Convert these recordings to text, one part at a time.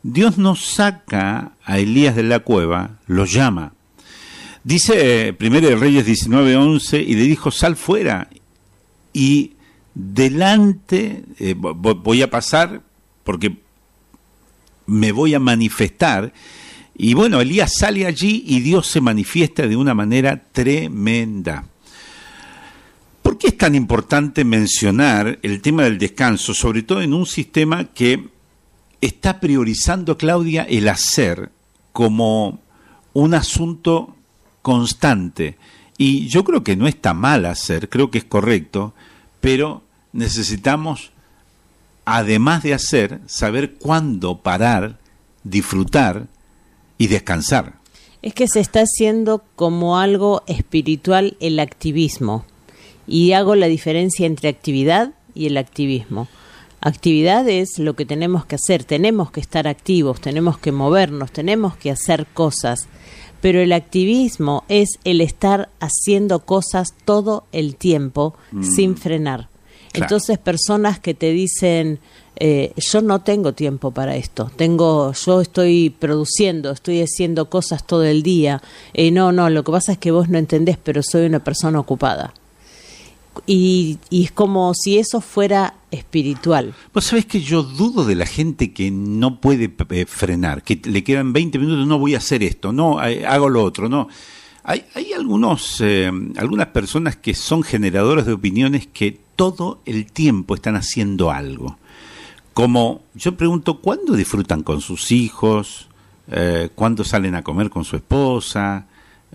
Dios no saca a Elías de la cueva, lo llama. Dice 1 Reyes 19:11, y le dijo, sal fuera, y delante, voy a pasar porque me voy a manifestar. Y bueno, Elías sale allí y Dios se manifiesta de una manera tremenda. ¿Por qué es tan importante mencionar el tema del descanso, sobre todo en un sistema que está priorizando, Claudia, el hacer como un asunto constante? Y yo creo que no está mal hacer, creo que es correcto, pero necesitamos, además de hacer, saber cuándo parar, disfrutar y descansar. Es que se está haciendo como algo espiritual el activismo, y hago la diferencia entre actividad y el activismo. Actividad es lo que tenemos que hacer, tenemos que estar activos, tenemos que movernos, tenemos que hacer cosas, pero el activismo es el estar haciendo cosas todo el tiempo sin frenar. Claro. Entonces, personas que te dicen, yo no tengo tiempo para esto, yo estoy produciendo, estoy haciendo cosas todo el día, no, lo que pasa es que vos no entendés, pero soy una persona ocupada. Y es como si eso fuera espiritual. Vos sabés que yo dudo de la gente que no puede frenar, que le quedan 20 minutos, no voy a hacer esto, no, hago lo otro, no. Hay algunas personas que son generadores de opiniones que todo el tiempo están haciendo algo. Como yo pregunto, ¿cuándo disfrutan con sus hijos? ¿Cuándo salen a comer con su esposa?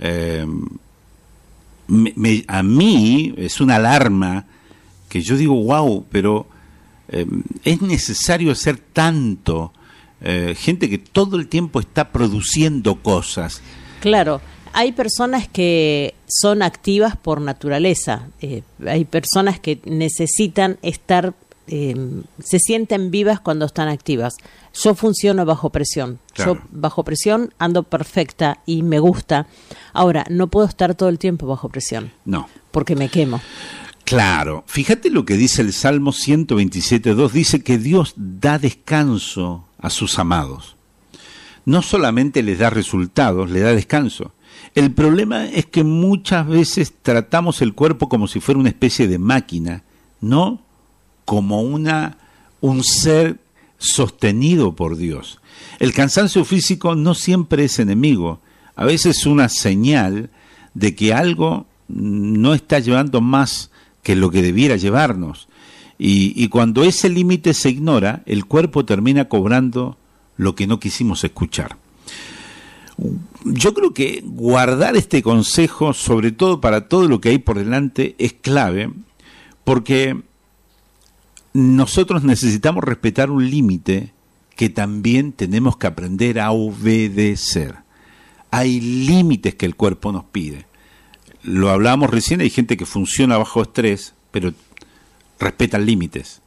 A mí es una alarma que yo digo, wow, pero es necesario hacer tanto. Gente que todo el tiempo está produciendo cosas. Claro. Hay personas que son activas por naturaleza, hay personas que necesitan estar, se sienten vivas cuando están activas. Yo funciono bajo presión, claro. Yo bajo presión ando perfecta y me gusta. Ahora, no puedo estar todo el tiempo bajo presión. No. Porque me quemo. Claro, fíjate lo que dice el Salmo 127:2, dice que Dios da descanso a sus amados. No solamente les da resultados, les da descanso. El problema es que muchas veces tratamos el cuerpo como si fuera una especie de máquina, no como un ser sostenido por Dios. El cansancio físico no siempre es enemigo, a veces es una señal de que algo no está llevando más que lo que debiera llevarnos. Y cuando ese límite se ignora, el cuerpo termina cobrando lo que no quisimos escuchar. Yo creo que guardar este consejo, sobre todo para todo lo que hay por delante, es clave, porque nosotros necesitamos respetar un límite que también tenemos que aprender a obedecer. Hay límites que el cuerpo nos pide. Lo hablábamos recién, hay gente que funciona bajo estrés, pero respetan límites.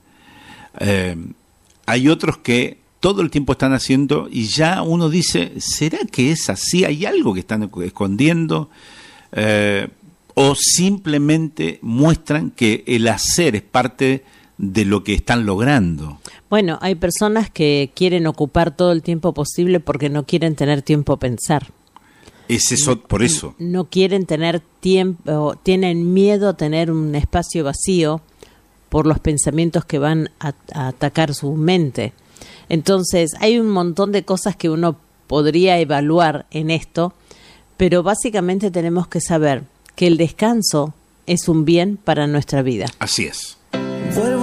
Hay otros que todo el tiempo están haciendo y ya uno dice, ¿será que es así? ¿Hay algo que están escondiendo? ¿O simplemente muestran que el hacer es parte de lo que están logrando? Bueno, hay personas que quieren ocupar todo el tiempo posible porque no quieren tener tiempo a pensar. Es eso, por eso. No quieren tener tiempo, tienen miedo a tener un espacio vacío por los pensamientos que van a atacar su mente. Entonces, hay un montón de cosas que uno podría evaluar en esto, pero básicamente tenemos que saber que el descanso es un bien para nuestra vida. Así es.